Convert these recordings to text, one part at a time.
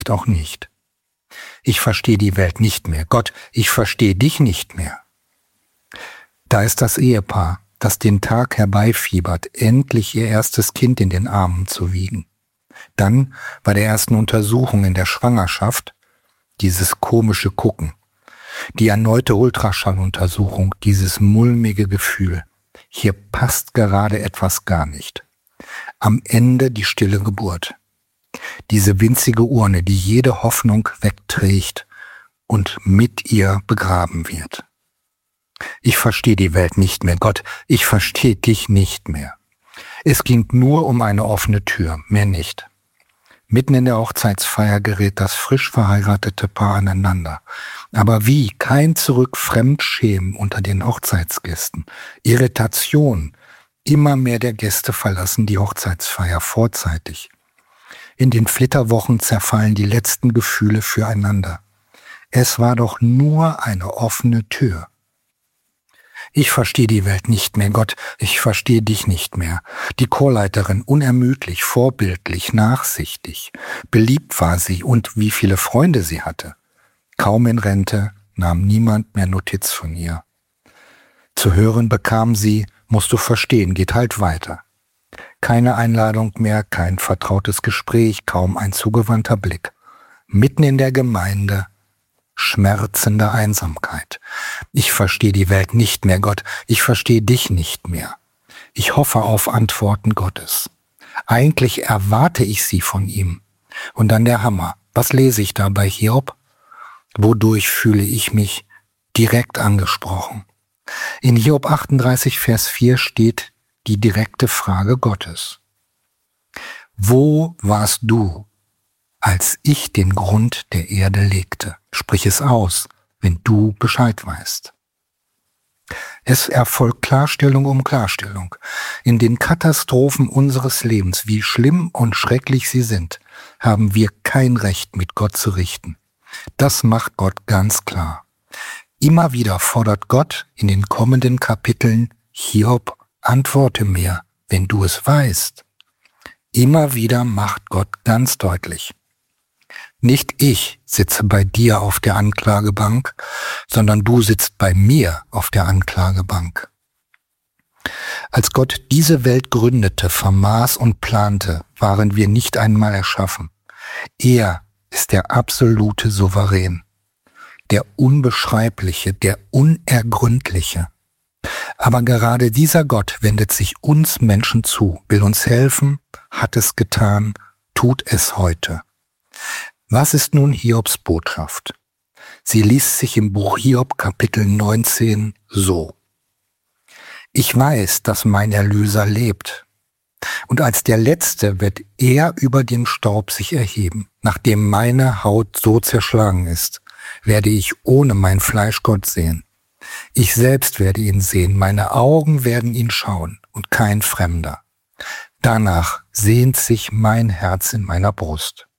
hilft auch nicht. Ich verstehe die Welt nicht mehr. Gott, ich verstehe dich nicht mehr. Da ist das Ehepaar, das den Tag herbeifiebert, endlich ihr erstes Kind in den Armen zu wiegen. Dann bei der ersten Untersuchung in der Schwangerschaft dieses komische Gucken, die erneute Ultraschalluntersuchung, dieses mulmige Gefühl. Hier passt gerade etwas gar nicht. Am Ende die stille Geburt. Diese winzige Urne, die jede Hoffnung wegträgt und mit ihr begraben wird. Ich verstehe die Welt nicht mehr, Gott, ich verstehe dich nicht mehr. Es ging nur um eine offene Tür, mehr nicht. Mitten in der Hochzeitsfeier gerät das frisch verheiratete Paar aneinander. Aber wie? Kein Zurück, Fremdschämen unter den Hochzeitsgästen. Irritation. Immer mehr der Gäste verlassen die Hochzeitsfeier vorzeitig. In den Flitterwochen zerfallen die letzten Gefühle füreinander. Es war doch nur eine offene Tür. Ich verstehe die Welt nicht mehr, Gott, ich verstehe dich nicht mehr. Die Chorleiterin, unermüdlich, vorbildlich, nachsichtig. Beliebt war sie und wie viele Freunde sie hatte. Kaum in Rente nahm niemand mehr Notiz von ihr. Zu hören bekam sie, musst du verstehen, geht halt weiter. Keine Einladung mehr, kein vertrautes Gespräch, kaum ein zugewandter Blick. Mitten in der Gemeinde schmerzende Einsamkeit. Ich verstehe die Welt nicht mehr, Gott, ich verstehe dich nicht mehr. Ich hoffe auf Antworten Gottes. Eigentlich erwarte ich sie von ihm. Und dann der Hammer. Was lese ich da bei Hiob? Wodurch fühle ich mich direkt angesprochen? In Hiob 38, Vers 4 steht die direkte Frage Gottes. Wo warst du, als ich den Grund der Erde legte? Sprich es aus, wenn du Bescheid weißt. Es erfolgt Klarstellung um Klarstellung. In den Katastrophen unseres Lebens, wie schlimm und schrecklich sie sind, haben wir kein Recht, mit Gott zu richten. Das macht Gott ganz klar. Immer wieder fordert Gott in den kommenden Kapiteln: Hiob, antworte mir, wenn du es weißt. Immer wieder macht Gott ganz deutlich: Nicht ich sitze bei dir auf der Anklagebank, sondern du sitzt bei mir auf der Anklagebank. Als Gott diese Welt gründete, vermaß und plante, waren wir nicht einmal erschaffen. Er ist der absolute Souverän, der Unbeschreibliche, der Unergründliche. Aber gerade dieser Gott wendet sich uns Menschen zu, will uns helfen, hat es getan, tut es heute. Was ist nun Hiobs Botschaft? Sie liest sich im Buch Hiob Kapitel 19 so: Ich weiß, dass mein Erlöser lebt. Und als der Letzte wird er über den Staub sich erheben. Nachdem meine Haut so zerschlagen ist, werde ich ohne mein Fleisch Gott sehen. Ich selbst werde ihn sehen, meine Augen werden ihn schauen und kein Fremder. Danach sehnt sich mein Herz in meiner Brust.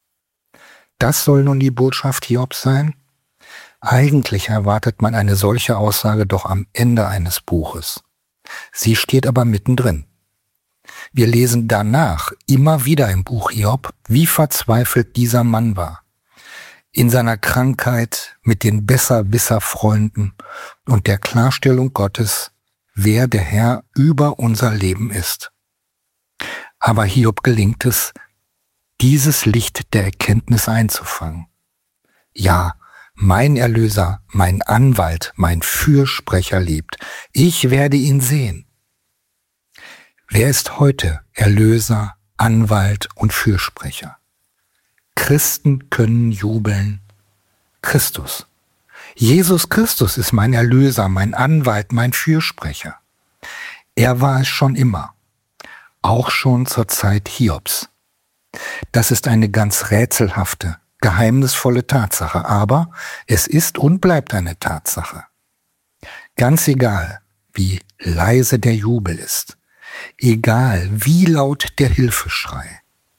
Das soll nun die Botschaft Hiobs sein? Eigentlich erwartet man eine solche Aussage doch am Ende eines Buches. Sie steht aber mittendrin. Wir lesen danach immer wieder im Buch Hiob, wie verzweifelt dieser Mann war. In seiner Krankheit, mit den Besserwisser-Freunden und der Klarstellung Gottes, wer der Herr über unser Leben ist. Aber Hiob gelingt es, dieses Licht der Erkenntnis einzufangen. Ja, mein Erlöser, mein Anwalt, mein Fürsprecher lebt. Ich werde ihn sehen. Wer ist heute Erlöser, Anwalt und Fürsprecher? Christen können jubeln. Christus. Jesus Christus ist mein Erlöser, mein Anwalt, mein Fürsprecher. Er war es schon immer, auch schon zur Zeit Hiobs. Das ist eine ganz rätselhafte, geheimnisvolle Tatsache, aber es ist und bleibt eine Tatsache. Ganz egal, wie leise der Jubel ist, egal wie laut der Hilfeschrei,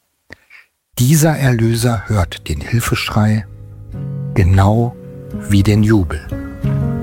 dieser Erlöser hört den Hilfeschrei genau wie den Jubel.